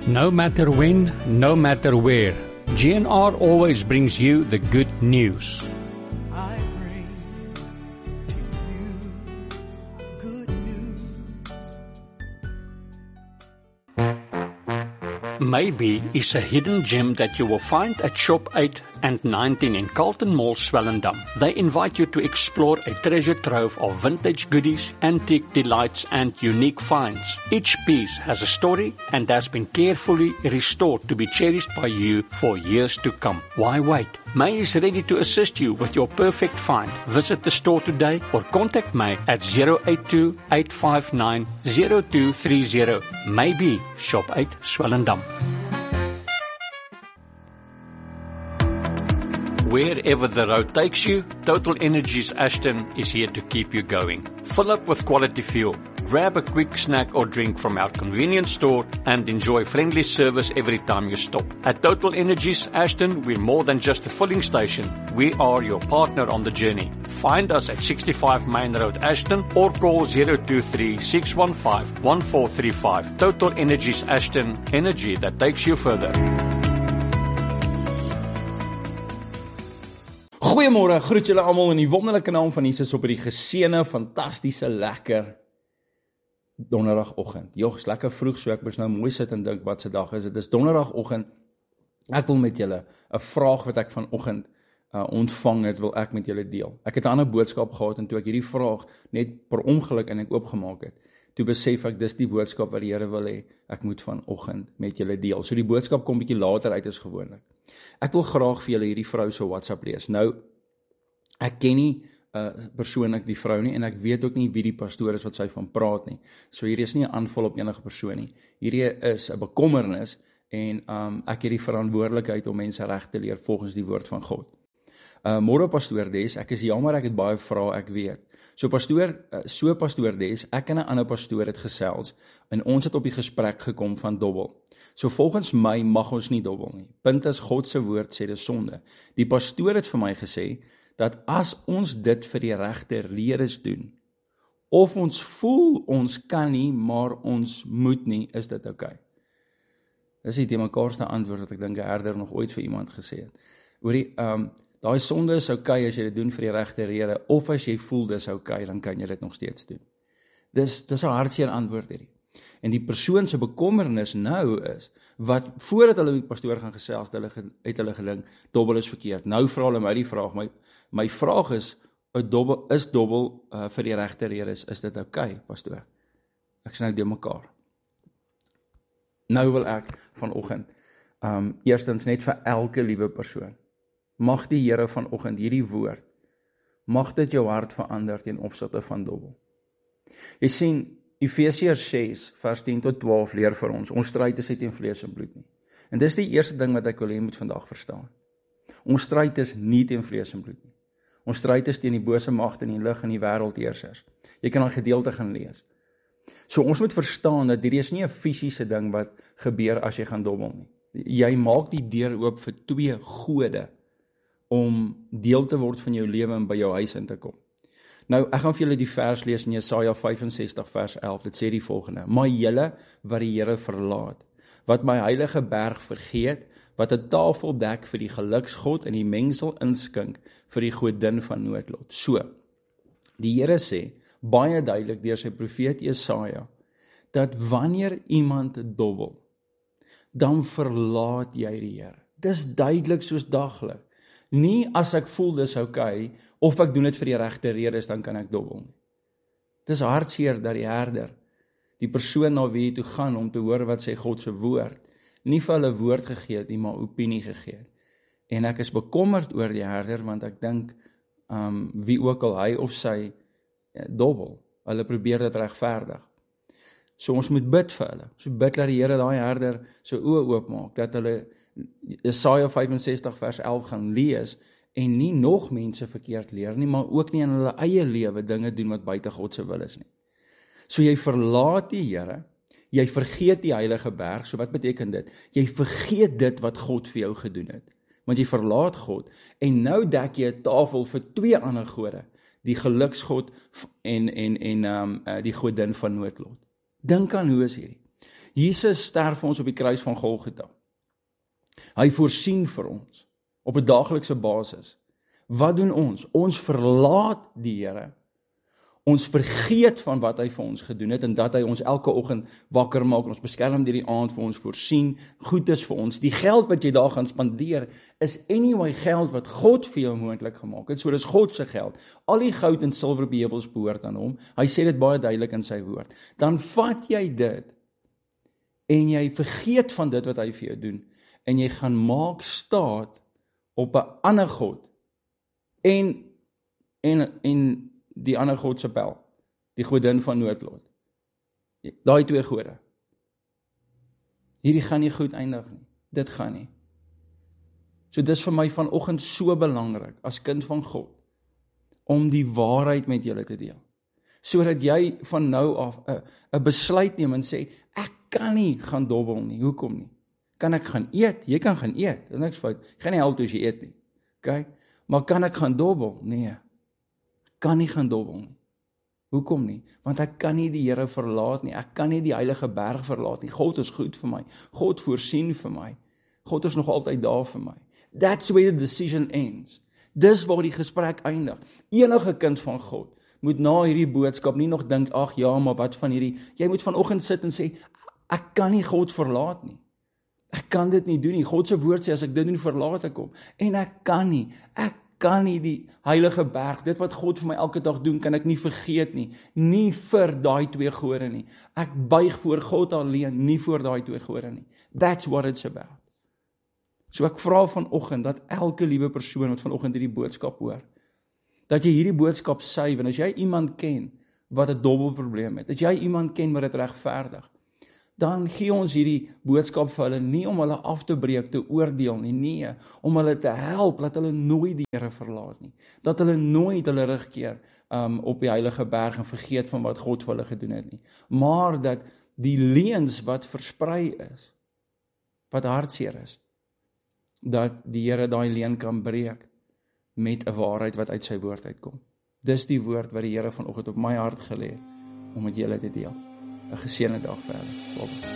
No matter when, no matter where, GNR always brings you the good news. I bring to you good news. Maybe is a hidden gem that you will find at Shop 8 and 19 in Carlton Mall, Swellendam. They invite you to explore a treasure trove of vintage goodies, antique delights and unique finds. Each piece has a story and has been carefully restored to be cherished by you for years to come. Why wait? May is ready to assist you with your perfect find. Visit the store today or contact May at 082-859-0230. Maybe Shop 8 Swellendam. Wherever the road takes you, Total Energies Ashton is here to keep you going. Fill up with quality fuel, grab a quick snack or drink from our convenience store, and enjoy friendly service every time you stop. At Total Energies Ashton, we're more than just a filling station. We are your partner on the journey. Find us at 65 Main Road, Ashton, or call 023-615-1435. Total Energies Ashton, energy that takes you further. Goeiemôre, groet julle almal in die wonderlike naam van Jesus op die geseënde, fantastiese, lekker donderdagoggend. Jogg, is lekker vroeg, so ek moes nou mooi sit en dink wat se dag is. Dit is donderdagoggend. Ek wil met julle 'n vraag wat ek vanoggend ontvang het, wil ek met julle deel. Ek het 'n ander boodskap gehad en toe ek hierdie vraag net per ongeluk en ek oopgemaak het, toe besef ek dis die boodskap wat die Here wil hê ek moet vanoggend met julle deel. So die boodskap kom bietjie later uit as gewoonlik. Ek wil graag vir julle hierdie vrou se WhatsApp lees. Nou, ek ken nie persoonlik die vrou nie en ek weet ook nie wie die pastoor is wat sy van praat nie. So hierdie is nie 'n aanval op enige persoon nie. Hierdie is 'n bekommernis en ek het die verantwoordelikheid om mense reg te leer volgens die woord van God. Môre pastoor Des, ek is jammer ek het baie vrae, ek weet. So pastoor Des, ek en 'n ander pastoor het gesels en ons het op die gesprek gekom van dobbel. So volgens my mag ons nie dobbel nie. Punt is God se woord sê dis sonde. Die pastoor het vir my gesê dat as ons dit vir die regte redes doen, of ons voel ons kan nie, maar ons moet nie, is dit oukei. Dis die mekaarste antwoord wat ek dink 'n herder nog ooit vir iemand gesê het. Hoorie, daai sonde is oukei as jy dit doen vir die regte rede, of as jy voel dis oukei, dan kan jy dit nog steeds doen. Dis 'n hartseer antwoord hierdie. En die persoon se bekommernis nou is, wat voordat hulle met die pastoor gaan gesels, het hulle gedink, dobbel is verkeerd. Nou vra hulle my die vraag, my vraag is dobbel vir die regte redes, is dit oukei, pastoor? Ek sê nou deur mekaar. Nou wil ek vanoggend, eerstens net vir elke liewe persoon, mag die Here vanoggend hierdie woord, mag dit jou hart verander ten opsigte van dobbel. Jy sien, Efesiërs 6 vers 10 tot 12 leer vir ons stryd is nie teen vlees en bloed nie. En dis die eerste ding wat ek wil hê moet vandag verstaan. Ons stryd is nie teen vlees en bloed nie. Ons stryd is teen die bose magte in die lig en die wêreldheersers. Jy kan daai gedeelte gaan lees. So ons moet verstaan dat hierdie is nie 'n fisiese ding wat gebeur as jy gaan dobbel nie. Jy maak die deur oop vir twee gode om deel te word van jou lewe en by jou huis in te kom. Nou, ek gaan vir julle die vers lees in Jesaja 65 vers 11, dit sê die volgende: Maar julle wat die Here verlaat, wat my heilige berg vergeet, wat 'n tafel dek vir die geluksgod en die mengsel inskink vir die godin van noodlot. So, die Here sê, baie duidelik deur sy profeet Jesaja, dat wanneer iemand dobbel, dan verlaat jy die Here. Dis duidelik soos daglik. Nie as ek voel dis oukei, of ek doen dit vir die regte redes, dan kan ek dobbel nie. Dis hartseer dat die herder, die persoon na wie jy toe gaan om te hoor wat sê God se woord, nie vir hulle woord gegee het nie, maar opinie gegee het. En ek is bekommerd oor die herder, want ek dink, wie ook al hy of sy dobbel, hulle probeer dit regverdig. So ons moet bid vir hulle. So bid dat die Here daai herder sy oë oopmaak, dat hulle Jesaja 65 vers 11 gaan lees en nie nog mense verkeerd leer nie, maar ook nie in hulle eie lewe dinge doen wat buite God se wil is nie. So jy verlaat die Here, jy vergeet die heilige berg, so wat beteken dit? Jy vergeet dit wat God vir jou gedoen het, want jy verlaat God, en nou dek jy 'n tafel vir twee ander gode, die geluksgod en die godin van noodlot. Dink aan hoe is hierdie. Jesus sterf vir ons op die kruis van Golgotha. Hy voorsien vir ons op 'n daaglikse basis. Wat doen ons? Ons verlaat die Here. Ons vergeet van wat hy vir ons gedoen het en dat hy ons elke oggend wakker maak en ons beskerm deur die aand vir ons voorsien, goed is vir ons. Die geld wat jy daar gaan spandeer is anyway geld wat God vir jou moontlik gemaak het. So dis God se geld. Al die goud en silwer op die heuwels behoort aan hom. Hy sê dit baie duidelik in sy woord. Dan vat jy dit en jy vergeet van dit wat hy vir jou doen en jy gaan maak staat op 'n ander God en die ander God se pel, die godin van noodlot. Daai twee gode. Hierdie gaan nie goed eindig nie. Dit gaan nie. So dis vir my vanoggend so belangrik as kind van God om die waarheid met julle te deel. Sodat jy van nou af 'n besluit neem en sê ek kan nie gaan dobbel nie. Hoekom nie? Kan ek gaan eet? Jy kan gaan eet. Dis niks fout. Gaan nie help as jy eet nie. Okay? Maar kan ek gaan dobbel? Nee. Kan nie gaan dobbel nie. Hoekom nie? Want ek kan nie die Here verlaat nie. Ek kan nie die heilige berg verlaat nie. God is goed vir my. God voorsien vir my. God is nog altyd daar vir my. That's where the decision ends. Dis waar die gesprek eindig. Enige kind van God moet na hierdie boodskap nie nog dink, ag ja, maar wat van hierdie? Jy moet vanoggend sit en sê, ek kan nie God verlaat nie. Ek kan dit nie doen nie. God se woord sê as ek dit doen, verlaat ek hom. En ek kan nie die heilige berg, dit wat God vir my elke dag doen, kan ek nie vergeet nie. Nie vir daai twee gode nie. Ek buig voor God alleen, nie voor daai twee gode nie. That's what it's about. So ek vra vanoggend dat elke liewe persoon wat vanoggend hierdie boodskap hoor, dat jy hierdie boodskap suiwer. En as jy iemand ken wat 'n dobbelprobleem het, as jy iemand ken wat dit regverdig, dan gee ons hierdie boodskap vir hulle nie om hulle af te breek, te oordeel nie, nee, om hulle te help, dat hulle nooit die Here verlaat nie, dat hulle nooit hulle rug keer op die heilige berg en vergeet van wat God vir hulle gedoen het nie, maar dat die leuns wat versprei is, wat hartseer is, dat die Here daai leuen kan breek met 'n waarheid wat uit sy woord uitkom. Dis die woord wat die Here vanoggend op my hart gelê het om met julle te deel. 'n geseënde dag verder.